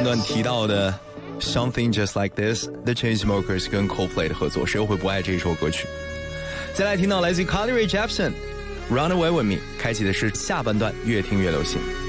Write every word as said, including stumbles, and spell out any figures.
半段提到的 Something Just Like This The Chainsmokers 跟 Coldplay 的合作，谁又会不爱这一首歌曲？再来听到来自于 Carly Rae Jepsen Runaway With Me， 开启的是下半段，越听越流行。